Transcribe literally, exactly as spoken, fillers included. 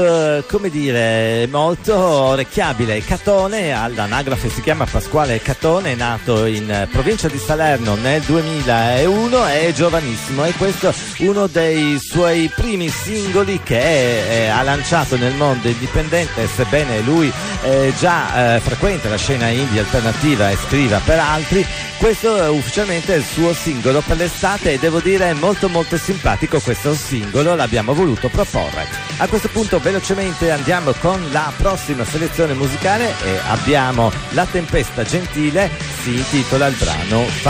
Uh, come dire, molto orecchiabile. Catone, all'anagrafe si chiama Pasquale Catone, è nato in provincia di Salerno nel duemilauno, è giovanissimo e questo è uno dei suoi primi singoli che eh, ha lanciato nel mondo indipendente, sebbene lui eh, già eh, frequenta la scena indie alternativa e scriva per altri. Questo è ufficialmente il suo singolo per l'estate e devo dire molto molto simpatico questo singolo, l'abbiamo voluto proporre. A questo punto velocemente andiamo con la prossima selezione musicale e abbiamo La Tempesta Gentile, si intitola il brano